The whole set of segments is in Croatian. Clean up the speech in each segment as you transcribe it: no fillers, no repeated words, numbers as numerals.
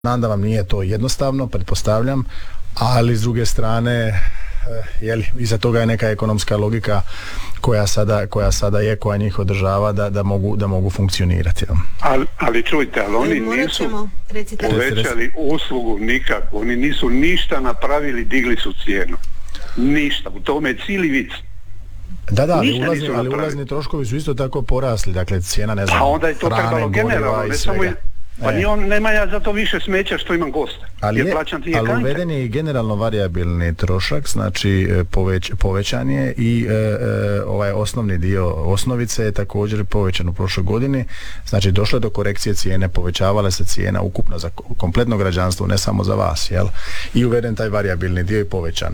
Znam da vam nije to jednostavno, pretpostavljam, ali s druge strane, iza toga je neka ekonomska logika koja sada je, koja njih održava da mogu funkcionirati. Ali čujte, ali oni nisu povećali uslugu nikako, oni nisu ništa napravili, digli su cijenu. Ništa, u tome je cijeli vic. Da, ali ulazni troškovi su isto tako porasli, dakle cijena, ne znam, a onda je to trebalo generalno, ne samo pa nema ja zato više smeća što imam goste. Ali uveden je i generalno varijabilni trošak, znači povećan je i ovaj osnovni dio osnovice je također povećan u prošloj godini, znači došlo je do korekcije cijene, povećavala se cijena ukupno za kompletno građanstvo, ne samo za vas, jel? I uveden taj varijabilni dio i povećan.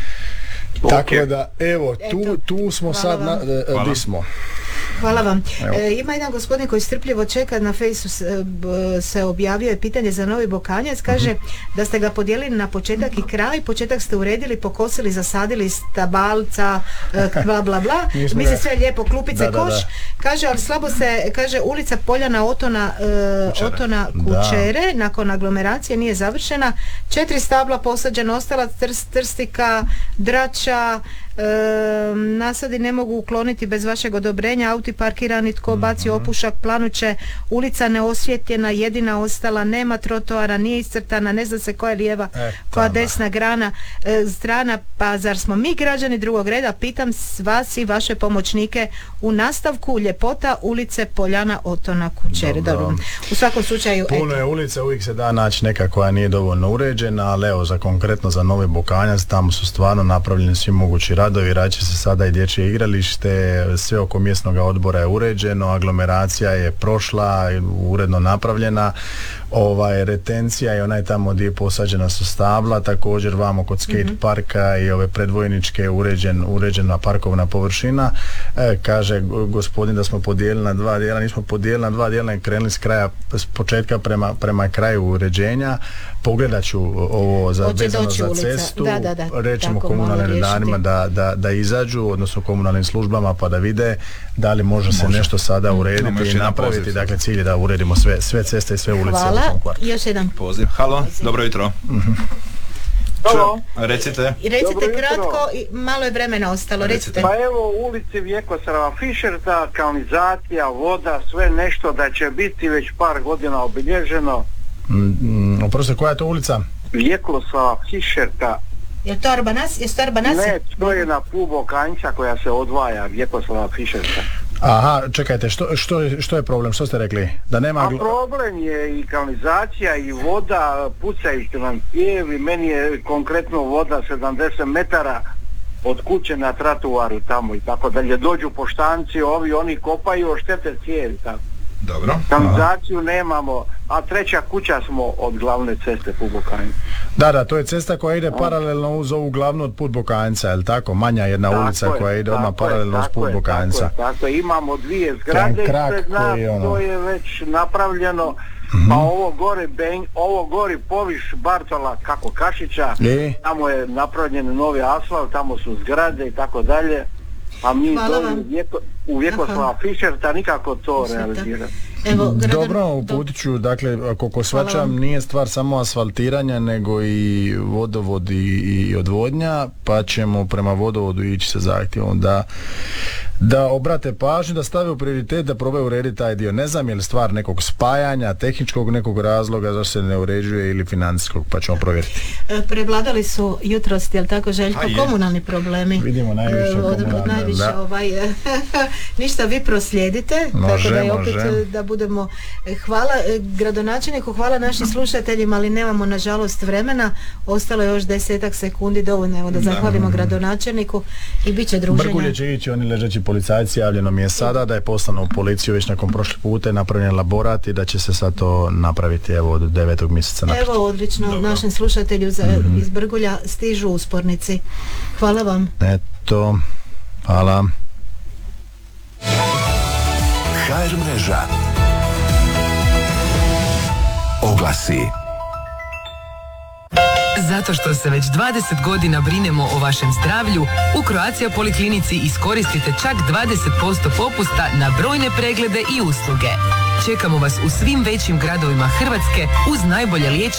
Tako da, evo, tu smo sad di smo. Hvala vam. Ima jedan gospodin koji strpljivo čeka, na Fejsu se objavio je pitanje za Novi Bokanjac, kaže da ste ga podijelili na početak i kraj, početak ste uredili, pokosili, zasadili stabalca, bla bla bla, misli sve lijepo, klupice, koš, kaže, ali slabo se, kaže, ulica Poljana Otona Kučere, nakon aglomeracije nije završena, 4 stabla posađena, ostala trstika, drača, nasadi ne mogu ukloniti bez vašeg odobrenja, auti parkirani, tko baci opušak, planuće, ulica neosvjetljena, jedina ostala, nema trotoara, nije iscrtana, ne zna se koja je lijeva, koja desna strana, pa zar smo mi građani drugog reda? Pitam vas i vaše pomoćnike. U nastavku ljepota ulice Poljana Otona Kučere. Dobro. U svakom slučaju puno je ulica, uvijek se da naći neka koja nije dovoljno uređena, ali evo, konkretno za Novi Bokanjac, tamo su stvarno napravljeni svi mogući radovi, raće se sada i dječje igralište, sve oko mjesnog odbora je uređeno, aglomeracija je prošla, uredno napravljena, retencija i onaj tamo gdje je posađena su stabla, također vamo kod skate parka i ove predvojničke uređena parkovna površina. Kaže gospodin da smo podijelili na dva dijela, nismo podijelili na dva dijela i krenuli s početka prema kraju uređenja. Pogledat ću ovo vezano za cestu, rećemo komunalnim redarima da izađu, odnosno komunalnim službama, pa da vide da li može se nešto sada urediti i napraviti. Dakle, cilj je da uredimo sve ceste i sve ulice. Hvala. Još jedan poziv. Halo, dobro jutro. Recite kratko, malo je vremena ostalo. Recite. Pa evo, u ulici Vjekoslava Fišerta, kanalizacija, voda, sve nešto da će biti već par godina obilježeno. Oprosti, koja je to ulica? Vjekoslava Fišerta. Je to Arbanas? Ne, to je na Pul Bokanjca koja se odvaja, Vjekoslava Fišerta. Aha, čekajte, što je problem, što ste rekli? Da nema... A problem je i kanalizacija i voda, pucajući nam cijevi, meni je konkretno voda 70 metara od kuće na tratuaru tamo i tako dalje, dođu poštanci, oni kopaju, oštete cijevi tako. Dobro. Kanalizaciju nemamo, a treća kuća smo od glavne ceste Pul Bokanjca. Da, to je cesta koja ide paralelno uz ovu glavnu od Pul Bokanjca, je li tako? Manja jedna ulica koja ide odmah paralelno uz Pul Bokanjca. Tako je, imamo dvije zgrade ispred nas, to je već napravljeno, pa ovo gori poviš Bartola kako Kašića, tamo je napravljen novi asfalt, tamo su zgrade i tako dalje. A mi u Vjekoslava Fišerta nikako to realizira. Dobro, uputit ću, dakle, koliko shvaćam, nije stvar samo asfaltiranja, nego i vodovod i odvodnja, pa ćemo prema vodovodu ići sa zahtjevom da obrate pažnju, da stave u prioritet, da probaju urediti taj dio. Ne znam je li stvar nekog spajanja, tehničkog nekog razloga zašto se ne uređuje ili financijskog, pa ćemo provjeriti. Prevladali su jutros, jel tako, Željko, komunalni problemi. Vidimo najviše ništa, vi proslijedite, tako da je opet da budemo. Hvala gradonačelniku, hvala našim slušateljima, ali nemamo nažalost vremena, ostalo je još 10 sekundi, dovoljno, evo da zahvalimo gradonačelniku i bit će druženja. Brgulje će ići, oni ležeći policajci, javljeno mi je sada da je poslano u policiju već nakon prošle pute, napravljen laborat i da će se sad to napraviti evo od 9. mjeseca naprijed. Evo, odlično, našem slušatelju iz Brgulja stižu uspornici. Hvala vam. Eto, hvala. HR mreža. Oglasi. Zato što se već 20 godina brinemo o vašem zdravlju, u Croatia Poliklinici iskoristite čak 20% popusta na brojne preglede i usluge. Čekamo vas u svim većim gradovima Hrvatske uz najbolje liječenje